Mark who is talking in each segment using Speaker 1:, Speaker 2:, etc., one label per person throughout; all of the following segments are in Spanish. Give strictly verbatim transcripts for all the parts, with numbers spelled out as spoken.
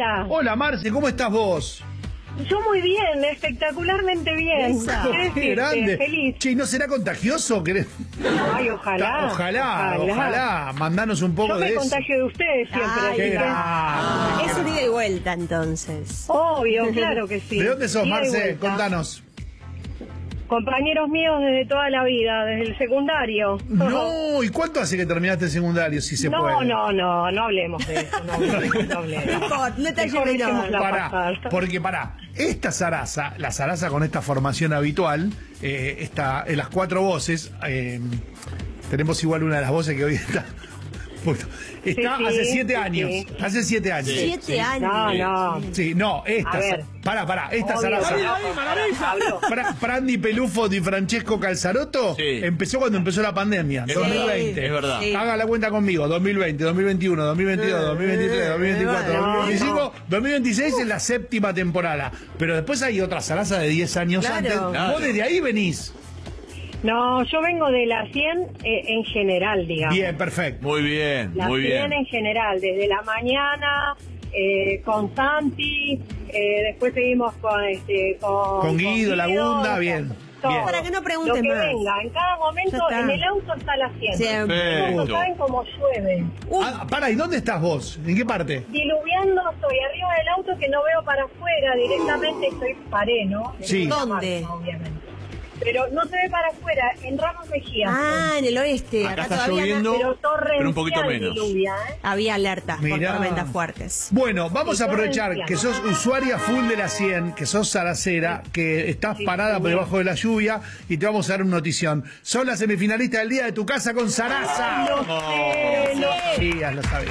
Speaker 1: Hola.
Speaker 2: Hola, Marce, ¿cómo estás vos?
Speaker 1: Yo muy bien, espectacularmente bien.
Speaker 2: ¡Qué grande!
Speaker 1: Feliz.
Speaker 2: Che, ¿no será contagioso? ¿Querés?
Speaker 1: Ay, ojalá,
Speaker 2: ojalá. Ojalá, ojalá. Mandanos un poco
Speaker 1: Yo
Speaker 2: de
Speaker 1: me
Speaker 2: eso.
Speaker 1: contagio de ustedes siempre.
Speaker 3: Ay,
Speaker 2: ¡Qué grande!
Speaker 3: ah, es un ida y vuelta, entonces.
Speaker 1: Obvio, claro que sí.
Speaker 2: ¿De dónde sos,
Speaker 1: Ida y
Speaker 2: Marce?
Speaker 1: vuelta.
Speaker 2: Contanos.
Speaker 1: Compañeros míos desde toda la vida, desde el secundario.
Speaker 2: No, ¿y cuánto hace que terminaste el secundario, si se
Speaker 1: no,
Speaker 2: puede?
Speaker 1: no, no, no hablemos de eso, no hablemos, no hablemos.
Speaker 3: No, no te
Speaker 1: Mejor
Speaker 3: ayudes,
Speaker 1: dejémosla
Speaker 3: no.
Speaker 2: Pará,
Speaker 1: pasar.
Speaker 2: porque pará, esta zaraza, la zaraza con esta formación habitual, eh, está en las cuatro voces, eh, tenemos igual una de las voces que hoy está, bueno, está
Speaker 1: Sí, sí,
Speaker 2: hace siete
Speaker 1: sí,
Speaker 2: años,
Speaker 1: sí.
Speaker 2: hace siete años.
Speaker 3: Siete años.
Speaker 1: No, no.
Speaker 2: Sí, no, esta,
Speaker 1: A ver.
Speaker 2: pará, pará, esta
Speaker 1: Obvio,
Speaker 2: zaraza.
Speaker 1: no, Pablo.
Speaker 2: Fra- Frandi Pelufo Di Francesco Calzarotto
Speaker 4: Sí.
Speaker 2: empezó cuando empezó la pandemia,
Speaker 4: Es
Speaker 2: dos mil
Speaker 4: verdad,
Speaker 2: veinte.
Speaker 4: es verdad.
Speaker 3: Sí.
Speaker 2: Haga la cuenta conmigo, dos mil veinte, dos mil veintiuno, dos mil veintidós, dos mil veintitrés, dos mil veinticuatro,
Speaker 1: No,
Speaker 2: dos mil veinticinco,
Speaker 1: no.
Speaker 2: dos mil veintiséis es la séptima temporada. Pero después hay otra zaraza de diez años
Speaker 3: Claro.
Speaker 2: antes.
Speaker 4: Claro.
Speaker 2: Vos desde ahí venís.
Speaker 1: No, yo vengo de la cien eh, en general, digamos.
Speaker 2: Bien, perfecto.
Speaker 4: Muy bien,
Speaker 1: La
Speaker 4: muy
Speaker 1: cien
Speaker 4: bien.
Speaker 1: en general, desde la mañana, eh, con Santi, eh, después seguimos con este con,
Speaker 2: Con Guido, Lagunda,
Speaker 1: con
Speaker 2: bien,
Speaker 1: todo.
Speaker 2: bien.
Speaker 3: Para que no pregunten
Speaker 1: Lo que
Speaker 3: más.
Speaker 1: venga, en cada momento,
Speaker 3: Ya está.
Speaker 1: en el auto está la cien.
Speaker 3: Siempre.
Speaker 1: No
Speaker 4: Perfecto.
Speaker 1: saben cómo llueve.
Speaker 3: Uy,
Speaker 2: Ah, pará, ¿y dónde estás vos? ¿En qué parte?
Speaker 1: Diluviando, estoy arriba del auto que no veo para afuera, directamente estoy paré, ¿no? En
Speaker 2: Sí.
Speaker 1: una
Speaker 3: ¿Dónde?
Speaker 1: marcha, obviamente. Pero no se ve para afuera, en Ramos Mejía.
Speaker 3: ah, en el oeste.
Speaker 4: Acá
Speaker 3: Acá,
Speaker 4: está
Speaker 3: todavía
Speaker 4: lloviendo.
Speaker 3: no-
Speaker 1: pero torrencial
Speaker 4: pero un poquito menos.
Speaker 1: diluvia, ¿eh?
Speaker 3: había alertas por
Speaker 2: Mirá.
Speaker 3: tormentas fuertes.
Speaker 2: Bueno, vamos
Speaker 1: Sí,
Speaker 2: a aprovechar
Speaker 1: torrencial.
Speaker 2: que sos usuaria full de la cien, que sos zaracera, que estás parada por debajo de la lluvia y te vamos a dar una notición. Sos la semifinalista del día de tu casa con Sarasa.
Speaker 1: Lo sé, lo sé.
Speaker 2: Sí, ya lo sabés.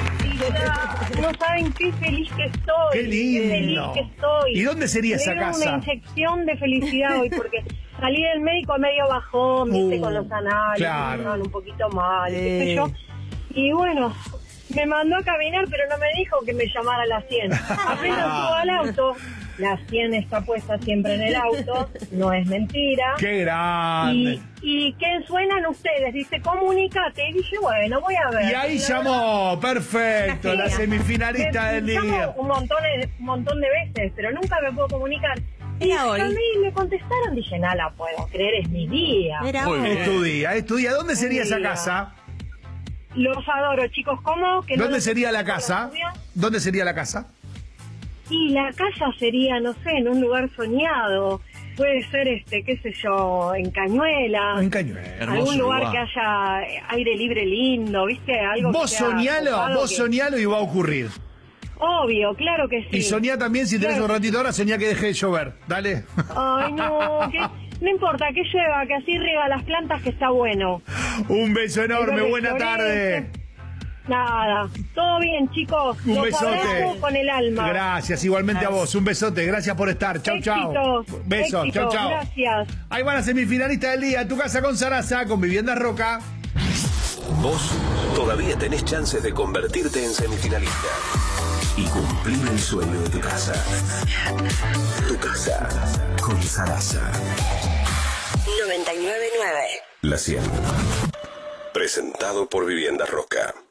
Speaker 1: No saben qué feliz que estoy.
Speaker 2: Qué lindo.
Speaker 1: feliz que estoy.
Speaker 2: ¿Y dónde sería
Speaker 1: Me
Speaker 2: esa
Speaker 1: dieron
Speaker 2: casa?
Speaker 1: una inyección de felicidad hoy porque salí del médico medio bajón, viste,
Speaker 2: Uh,
Speaker 1: con los análisis,
Speaker 2: claro.
Speaker 1: estaban un poquito mal, qué sé
Speaker 3: Eh.
Speaker 1: yo. Y bueno, me mandó a caminar, pero no me dijo que me llamara a las cien. Apenas subo al auto, la cien está puesta siempre en el auto, no es mentira.
Speaker 2: ¡Qué
Speaker 1: Y,
Speaker 2: grande!
Speaker 1: y ¿qué suenan ustedes? Dice, comunícate. Y dije, bueno, voy a ver.
Speaker 2: Y ahí
Speaker 1: la
Speaker 2: llamó, perfecto, la semifinalista del
Speaker 1: Me llamo
Speaker 2: día.
Speaker 1: un montón, de, un montón de veces, pero nunca me puedo comunicar. Y
Speaker 3: Era hoy.
Speaker 1: llamé y me contestaron, dije, no la puedo creer, es mi día.
Speaker 3: Era
Speaker 4: Muy
Speaker 3: hoy.
Speaker 4: bien.
Speaker 2: Es tu día, es tu día. ¿Dónde sería esa
Speaker 1: Mira.
Speaker 2: casa?
Speaker 1: Los adoro, chicos. ¿Cómo? ¿Que no
Speaker 2: ¿Dónde
Speaker 1: los
Speaker 2: sería la
Speaker 1: escucho
Speaker 2: casa?
Speaker 1: con la lluvia?
Speaker 2: ¿Dónde sería la casa?
Speaker 1: Y la casa sería, no sé, en un lugar soñado. Puede ser, este, qué sé yo, en Cañuela.
Speaker 2: En Cañuelas.
Speaker 4: Hermoso
Speaker 1: algún lugar,
Speaker 4: lugar.
Speaker 1: que haya aire libre lindo, ¿viste? Algo
Speaker 2: Vos
Speaker 1: que sea
Speaker 2: soñalo,
Speaker 1: copado,
Speaker 2: vos
Speaker 1: que-
Speaker 2: soñalo y va a ocurrir.
Speaker 1: Obvio, claro que sí.
Speaker 2: Y soñá también, si tenés
Speaker 1: Claro.
Speaker 2: un ratito ahora, soñá que deje de llover. Dale.
Speaker 1: Ay, no, que, no importa, que llueva, que así riega las plantas, que está bueno.
Speaker 2: Un beso enorme,
Speaker 1: Que
Speaker 2: buena
Speaker 1: florezca.
Speaker 2: tarde.
Speaker 1: Nada, todo bien, chicos.
Speaker 2: Un
Speaker 1: Los
Speaker 2: besote.
Speaker 1: abrazo con el alma.
Speaker 2: Gracias, igualmente a vos. Un besote, gracias por estar. Chau, chau.
Speaker 1: Éxitos,
Speaker 2: Beso, chau,
Speaker 1: éxitos,
Speaker 2: chau.
Speaker 1: gracias.
Speaker 2: Ahí va la semifinalista del día, tu casa con Sarasa, con Vivienda Roca.
Speaker 5: Vos todavía tenés chances de convertirte en semifinalista y cumplir el sueño de tu casa. Tu casa con Sarasa.
Speaker 6: noventa y nueve punto nueve.
Speaker 5: La cien. Presentado por Vivienda Roca.